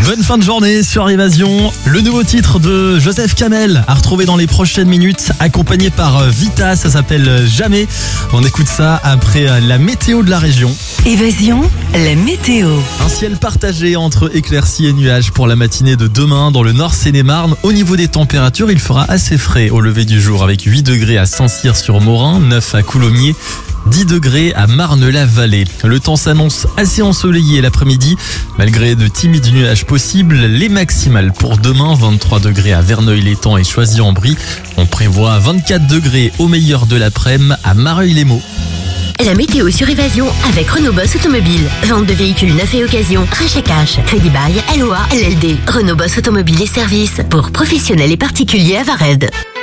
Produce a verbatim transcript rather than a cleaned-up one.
Bonne fin de journée sur Évasion. Le nouveau titre de Joseph Kamel à retrouver dans les prochaines minutes, accompagné par Vita, ça s'appelle Jamais. On écoute ça après la météo de la région. Évasion, la météo. Un ciel partagé entre éclaircies et nuages pour la matinée de demain dans le nord Seine-et-Marne. Au niveau des températures, il fera assez frais au lever du jour avec huit degrés à Saint-Cyr-sur-Morin, neuf à Coulommiers, dix degrés à Marne-la-Vallée. Le temps s'annonce assez ensoleillé l'après-midi, malgré de timides nuages possibles. Les maximales pour demain, vingt-trois degrés à Verneuil-l'Étang et Choisy-en-Brie. On prévoit vingt-quatre degrés au meilleur de l'après-midi à Mareuil-les-Maux. La météo sur Évasion avec Renault Boss Automobile. Vente de véhicules neufs et occasion, rachat cash, crédit bail, L O A, L L D. Renault Boss Automobile et services pour professionnels et particuliers à Vared.